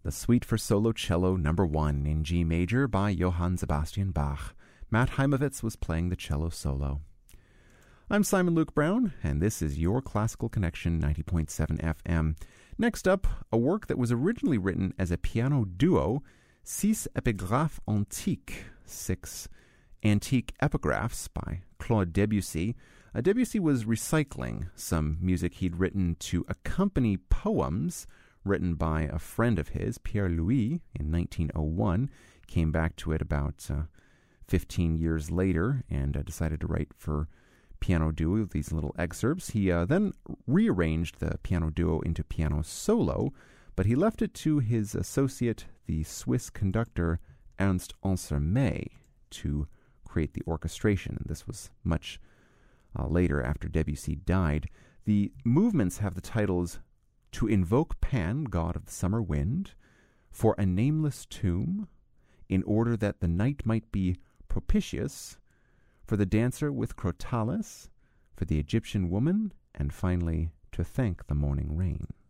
The Suite for Solo Cello No. 1 in G major by Johann Sebastian Bach. Matt Heimovitz was playing the cello solo. I'm Simon Luke Brown, and this is your Classical Connection 90.7 FM. Next up, a work that was originally written as a piano duo, Six Epigraphes Antiques, 6 Antique Epigraphs by Claude Debussy. Debussy was recycling some music he'd written to accompany poems written by a friend of his, Pierre Louis, in 1901. Came back to it about 15 years later and decided to write for piano duo these little excerpts. He then rearranged the piano duo into piano solo, but he left it to his associate, the Swiss conductor Ernst Ansermet, to create the orchestration. This was much later, after Debussy died. The movements have the titles To Invoke Pan, God of the Summer Wind, For a Nameless Tomb, In Order That the Night Might Be Propitious, For the Dancer with Crotalis, For the Egyptian Woman, and finally, To Thank the Morning Rain.